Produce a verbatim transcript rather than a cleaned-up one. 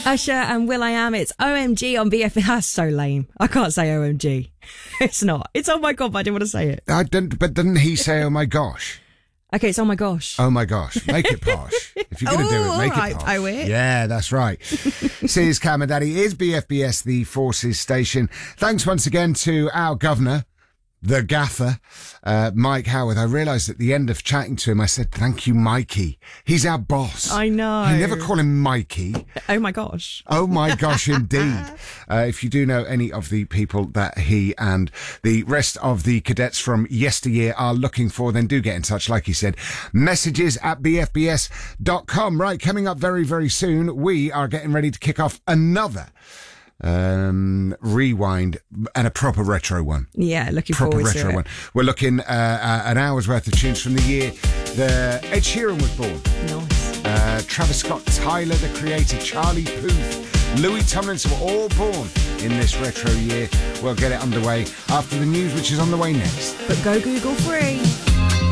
Usher and Will I Am. It's O M G on B F B S. That's so lame. I can't say O M G. It's not. It's oh my God, but I didn't want to say it. I don't, but didn't he say, oh my gosh? Okay, it's oh my gosh. Oh my gosh. Make it posh. If you're going to do it, make right, it posh. I will. Yeah, that's right. Sears Cam and Daddy is B F B S, the Forces station. Thanks once again to our governor, the gaffer, uh, Mike Howard. I realised at the end of chatting to him, I said, thank you, Mikey. He's our boss. I know. I never call him Mikey. Oh my gosh. Oh my gosh, indeed. Uh, if you do know any of the people that he and the rest of the cadets from yesteryear are looking for, then do get in touch. Like he said, messages at b f b s dot com. Right, coming up very, very soon, we are getting ready to kick off another um rewind and a proper retro one. Yeah, looking proper forward retro to it. one. We're looking uh, uh, an hour's worth of tunes from the year the Ed Sheeran was born. Nice. Uh, Travis Scott, Tyler the Creator, Charlie Puth, Louis Tomlinson were all born in this retro year. We'll get it underway after the news, which is on the way next. But go Google free.